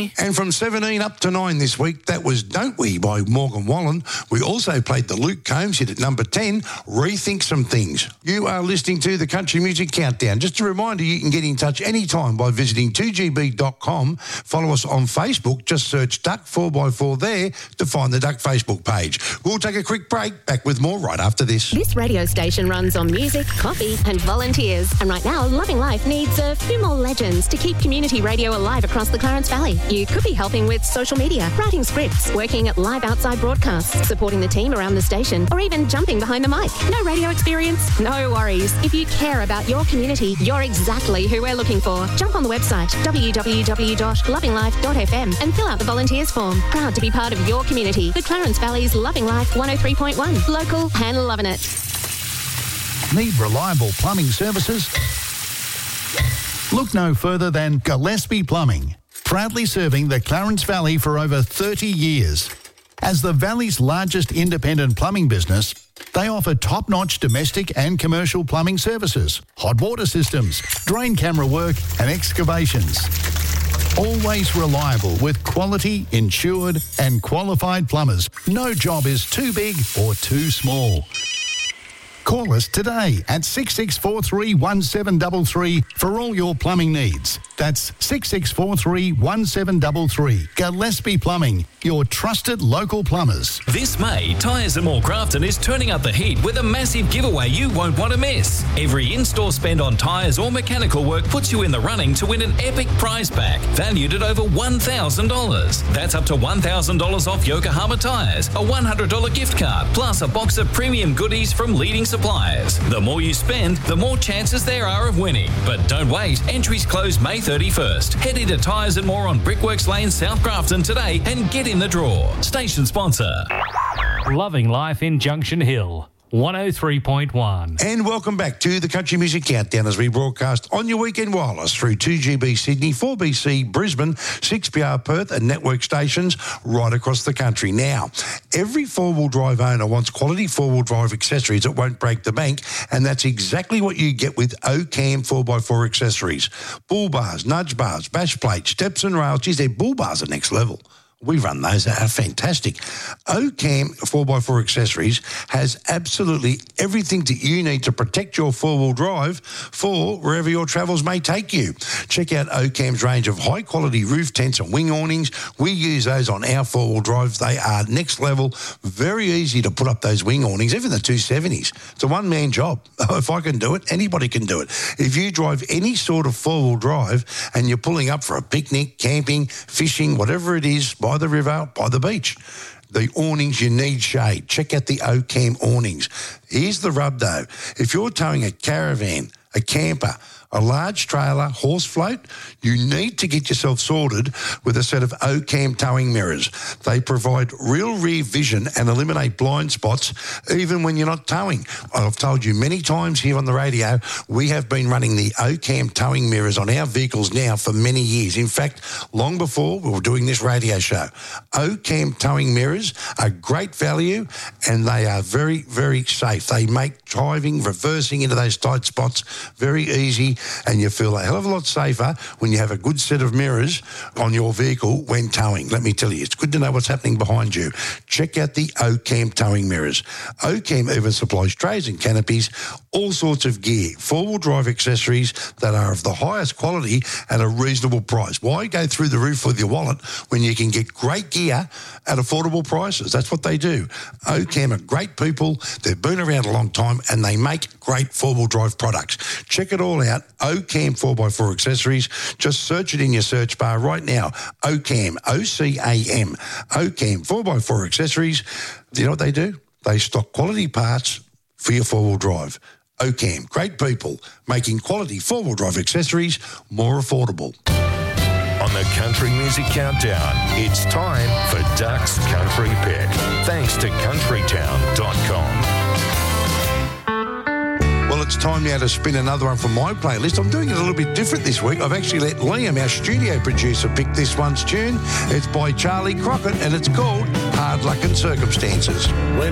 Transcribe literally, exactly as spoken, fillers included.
me. And from seventeen up to nine this week, that was Don't We by Morgan Wallen. We also played the Luke Combs hit at number ten, Rethink Some Things. You are listening to the Country Music Countdown. Just a reminder, you can get in touch anytime by visiting two g b dot com. Follow us on Facebook. Just search Duck four by four there to find the Duck Facebook page. We'll take a quick break. Back with more right after this. This radio station runs on music, coffee and volunteers. And right now, Loving Life needs a few more legends to keep community radio alive across the Clarence Valley. You could be helping with social media, writing scripts, working at live outside broadcasts, supporting the team around the station, or even jumping behind the mic. No radio experience? No worries. If you care about your community, you're exactly who we're looking for. Jump on the website w w w dot loving life dot f m and fill out the volunteers form. Proud to be part of your community. The Clarence Valley's Loving Life one oh three point one. Local and loving it. Need reliable plumbing services? Look no further than Gillespie Plumbing, proudly serving the Clarence Valley for over thirty years. As the Valley's largest independent plumbing business, they offer top-notch domestic and commercial plumbing services, hot water systems, drain camera work and excavations. Always reliable with quality, insured and qualified plumbers. No job is too big or too small. Call us today at six six four three, one seven three three for all your plumbing needs. That's six six four three, one seven three three. Gillespie Plumbing, your trusted local plumbers. This May, Tyres at Moore Grafton is turning up the heat with a massive giveaway you won't want to miss. Every in-store spend on tyres or mechanical work puts you in the running to win an epic prize pack valued at over one thousand dollars. That's up to one thousand dollars off Yokohama tyres, a one hundred dollars gift card, plus a box of premium goodies from leading suppliers. The more you spend, the more chances there are of winning. But don't wait, entries close May thirty-first. Head into Tyres and More on Brickworks Lane, South Grafton today and get in the draw. Station sponsor. Loving Life in Junction Hill. one oh three point one. And welcome back to the Country Music Countdown as we broadcast on your weekend wireless through two G B Sydney, four B C Brisbane, six P R Perth and network stations right across the country. Now, every four-wheel drive owner wants quality four-wheel drive accessories that won't break the bank, and that's exactly what you get with Ocam four by four accessories. Bull bars, nudge bars, bash plates, steps and rails. Geez, their bull bars are next level. We run those. They are fantastic. Ocam four by four Accessories has absolutely everything that you need to protect your four-wheel drive for wherever your travels may take you. Check out Ocam's range of high-quality roof tents and wing awnings. We use those on our four-wheel drives. They are next level. Very easy to put up those wing awnings, even the two seventies. It's a one-man job. If I can do it, anybody can do it. If you drive any sort of four-wheel drive and you're pulling up for a picnic, camping, fishing, whatever it is, by the river, by the beach, the awnings, you need shade. Check out the Ocam awnings. Here's the rub though. If you're towing a caravan, a camper, a large trailer, horse float, you need to get yourself sorted with a set of Ocam towing mirrors. They provide real rear vision and eliminate blind spots even when you're not towing. I've told you many times here on the radio, we have been running the Ocam towing mirrors on our vehicles now for many years. In fact, long before we were doing this radio show. Ocam towing mirrors are great value and they are very, very safe. They make driving, reversing into those tight spots very easy, and you feel a hell of a lot safer when you have a good set of mirrors on your vehicle when towing. Let me tell you, it's good to know what's happening behind you. Check out the Ocam towing mirrors. Ocam even supplies trays and canopies, all sorts of gear, four-wheel drive accessories that are of the highest quality at a reasonable price. Why go through the roof with your wallet when you can get great gear at affordable prices? That's what they do. Ocam are great people. They've been around a long time and they make great four-wheel drive products. Check it all out. Ocam four by four Accessories. Just search it in your search bar right now. Ocam, O C A M. Ocam four by four Accessories. Do you know what they do? They stock quality parts for your four-wheel drive. Ocam, great people, making quality four-wheel drive accessories more affordable. On the Country Music Countdown, it's time for Duck's Country Pick. Thanks to country town dot com. Well, it's time now to spin another one from my playlist. I'm doing it a little bit different this week. I've actually let Liam, our studio producer, pick this one's tune. It's by Charlie Crockett and it's called Hard Luck and Circumstances. When